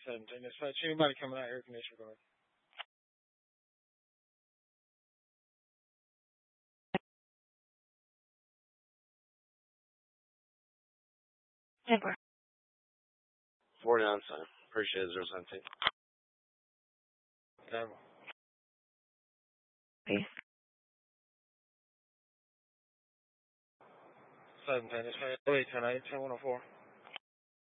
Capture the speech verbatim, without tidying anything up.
seventeen. Dispatch, anybody coming out air conditioner guard? Denver. forty-nine sign. Appreciate it, zero seventeen. Denver. Peace. seventeen, dispatch, eight ten eight, ten one oh four.